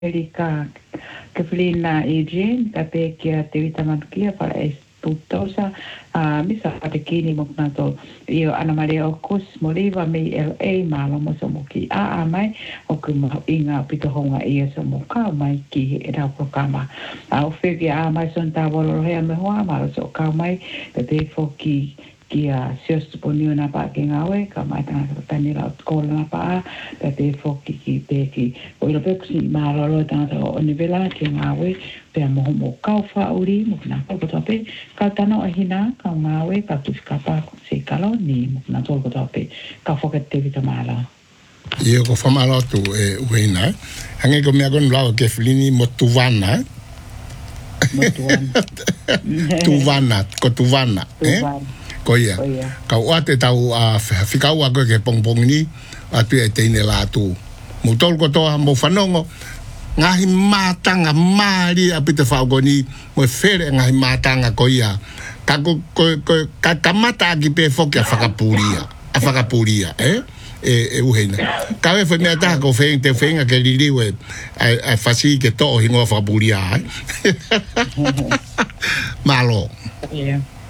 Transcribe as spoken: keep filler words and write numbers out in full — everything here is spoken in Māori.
Erika Keflina Eugene Kapekia Tevitamankia para Esputosa a misa patekini moknato io Ana Maria Okus Moliva mi L A malo mosomuki a a mai o kuma inga pitohonga ia somuka mai ki era programa a ofegi a mai son tavolo he me hoa malo so ka mai te foki kia sios ponio na pa ke ngawe ka mai tanga tani la kola na pa te foki ki te ki o ilo peksi malo lo tanga o nivela ke ngawe pe mo mo ka fa uri mo na ko to pe ka tano ahina ka ngawe ka tu ka pa se kalo ni mo na to ko to pe ka fo ke te vita mala io ko fa malo tu e uina ange ko me agon lao ke flini mo tuvana mo tuvana tuvana ko tuvana eh ko ia ka wate tau a fika wa ko ke pongpong ni atu e teine la tu mo tol ko to mo fanongo ngahi matanga mari apite faugoni mo fere ngahi matanga ko ia ka ko ko ka kamata ki pe foki a fakapuria a fakapuria eh e e uhena ka ve foi me ata ko fe te fenga ke liliwe a fasi ke to hingo fapuria malo yeah